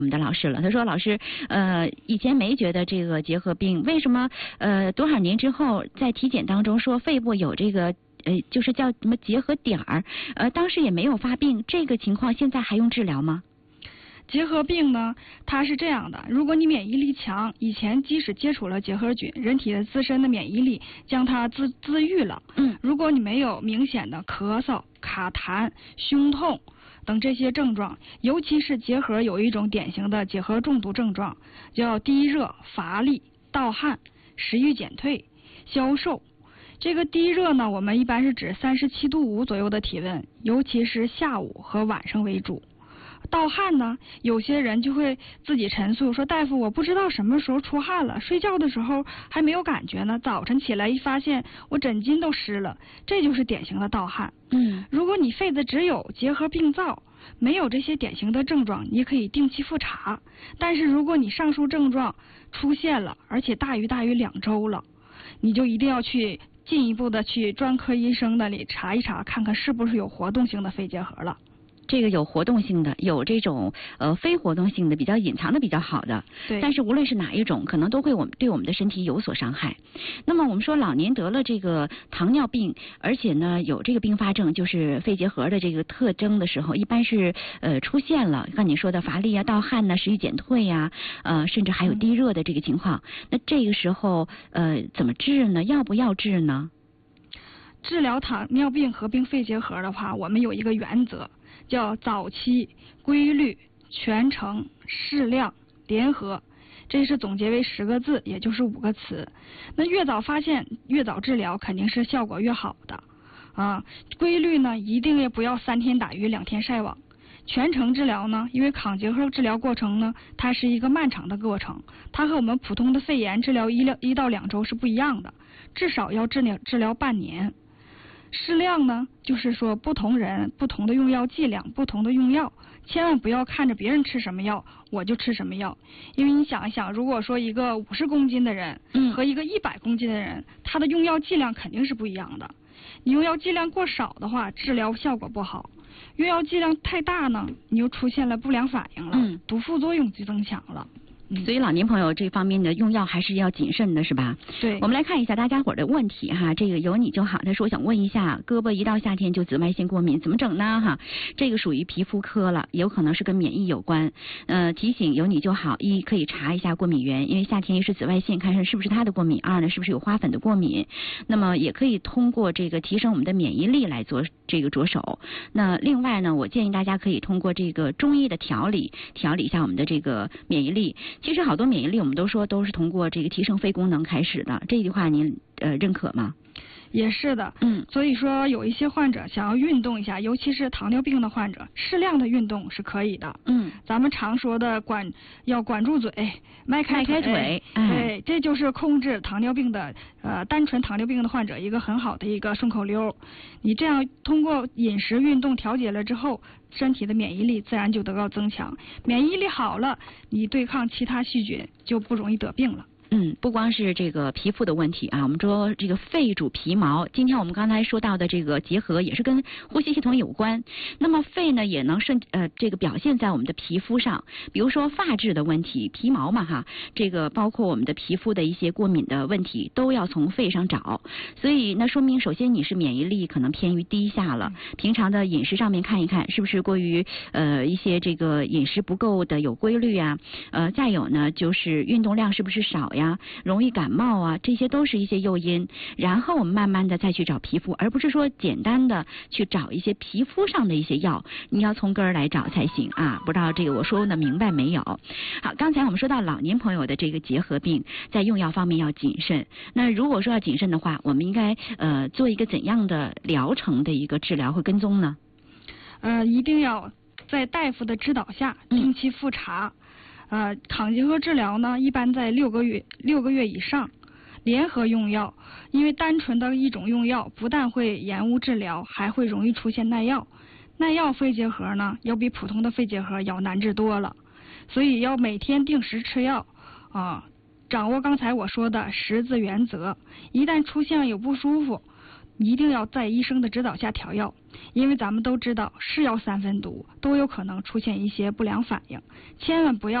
我们的老师了，他说老师，以前没觉得这个结核病，为什么多少年之后在体检当中说肺部有这个就是叫什么结核点儿，当时也没有发病，这个情况现在还用治疗吗？ 结核病呢，它是这样的，如果你免疫力强，以前即使接触了结核菌，人体的自身的免疫力将它自愈了。如果你没有明显的咳嗽、卡痰、胸痛等这些症状，尤其是结核有一种典型的结核中毒症状，叫低热、乏力、盗汗、食欲减退、消瘦。这个低热呢，我们一般是指37.5度左右的体温，尤其是下午和晚上为主。盗汗呢，有些人就会自己陈述说，大夫，我不知道什么时候出汗了，睡觉的时候还没有感觉呢，早晨起来一发现我枕巾都湿了，这就是典型的盗汗。如果你肺子只有结核病灶，没有这些典型的症状，你可以定期复查。但是如果你上述症状出现了，而且大于2周了，你就一定要去进一步的去专科医生那里查一查，看看是不是有活动性的肺结核了。 这个有活动性的，有这种非活动性的，比较隐藏的比较好的。 对。 但是无论是哪一种，可能都会对我们的身体有所伤害。那么我们说老年得了这个糖尿病，而且呢有这个并发症，就是肺结核的这个特征的时候，一般是出现了像你说的乏力啊、盗汗呐、食欲减退呀，甚至还有低热的这个情况。那这个时候怎么治呢？要不要治呢？ 治疗糖尿病合并肺结核的话，我们有一个原则，叫早期、规律、全程、适量、联合，这是总结为10个字，也就是5个词。那越早发现越早治疗，肯定是效果越好的啊。规律呢，一定也不要3天打鱼2天晒网。全程治疗呢，因为抗结核治疗过程呢，它是一个漫长的过程，它和我们普通的肺炎治疗1到2周是不一样的，至少要治疗半年。适量呢，就是说不同人不同的用药剂量，不同的用药，千万不要看着别人吃什么药我就吃什么药。因为你想一想，如果说一个50公斤的人和一个100公斤的人，他的用药剂量肯定是不一样的。你用药剂量过少的话，治疗效果不好；用药剂量太大呢，你又出现了不良反应了，毒副作用就增强了。 所以老年朋友这方面的用药还是要谨慎的，是吧？ 对。 我们来看一下大家伙的问题哈，这个有你就好。他说想问一下，胳膊一到夏天就紫外线过敏，怎么整呢？哈，这个属于皮肤科了，有可能是跟免疫有关。提醒有你就好，一可以查一下过敏源，因为夏天一是紫外线，看看是不是他的过敏；二呢是不是有花粉的过敏。那么也可以通过这个提升我们的免疫力来做这个着手。那另外呢，我建议大家可以通过这个中医的调理一下我们的这个免疫力。其实好多免疫力我们都说都是通过这个提升肺功能开始的，这句话您认可吗？ 也是的，所以说有一些患者想要运动一下，尤其是糖尿病的患者，适量的运动是可以的。咱们常说的要管住嘴，迈开腿，对，这就是控制糖尿病的单纯糖尿病的患者一个很好的一个顺口溜。你这样通过饮食、运动调节了之后，身体的免疫力自然就得到增强，免疫力好了，你对抗其他细菌就不容易得病了。 不光是这个皮肤的问题啊，我们说这个肺主皮毛。今天我们刚才说到的这个结核也是跟呼吸系统有关。那么肺呢也能这个表现在我们的皮肤上，比如说发质的问题，皮毛嘛哈，这个包括我们的皮肤的一些过敏的问题，都要从肺上找。所以那说明首先你是免疫力可能偏于低下了，平常的饮食上面看一看是不是过于一些这个饮食不够的有规律啊，再有呢就是运动量是不是少呀，容易感冒啊，这些都是一些诱因。然后我们慢慢的再去找皮肤，而不是说简单的去找一些皮肤上的一些药，你要从根儿来找才行啊。不知道这个我说的明白没有？好，刚才我们说到老年朋友的这个结核病，在用药方面要谨慎。那如果说要谨慎的话，我们应该做一个怎样的疗程的一个治疗和跟踪呢？ 一定要在大夫的指导下定期复查。抗结核治疗呢，一般在6个月以上，联合用药，因为单纯的一种用药不但会延误治疗，还会容易出现耐药。耐药肺结核呢，要比普通的肺结核要难治多了，所以要每天定时吃药掌握刚才我说的10字原则。一旦出现有不舒服， 一定要在医生的指导下调药，因为咱们都知道是药三分毒，都有可能出现一些不良反应，千万不要